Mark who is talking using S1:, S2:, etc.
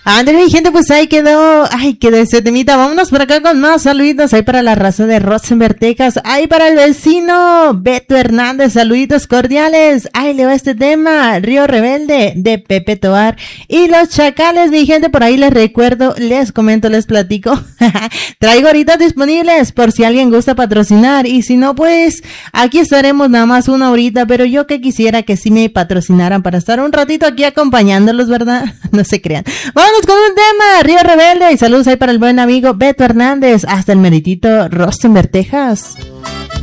S1: Ándale, gente, pues ahí quedó ese temita. Vámonos por acá con más saluditos. Ahí para la raza de Rosenberg, Texas. Ahí para el vecino Beto Hernández, saluditos cordiales. Ahí le va este tema, Río Rebelde, de Pepe Tobar. Y los Chacales, mi gente, por ahí les recuerdo, les comento, les platico. Traigo ahorita disponibles por si alguien gusta patrocinar. Y si no, pues aquí estaremos nada más una horita. Pero yo que quisiera que sí me patrocinaran para estar un ratito aquí acompañándolos, ¿verdad? No se crean. Vámonos con un tema, Río Rebelde, y saludos ahí para el buen amigo Beto Hernández, hasta el meritito Rosenberg, Texas.